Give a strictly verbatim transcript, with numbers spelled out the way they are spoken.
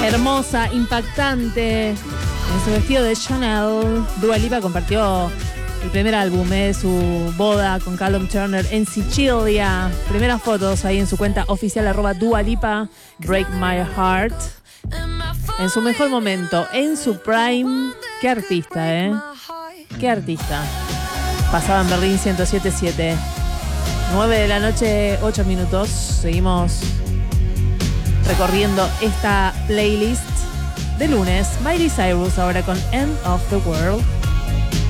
Hermosa, impactante, en su vestido de Chanel, Dua Lipa compartió el primer álbum de su boda con Callum Turner en Sicilia. Primeras fotos ahí en su cuenta oficial arroba Dua Lipa, Break My Heart. En su mejor momento, en su prime. Qué artista, ¿eh? Qué artista. Pasaba en Berlín ciento siete punto siete. nueve de la noche, ocho minutos. Seguimos recorriendo esta playlist de lunes. Miley Cyrus ahora con End of the World.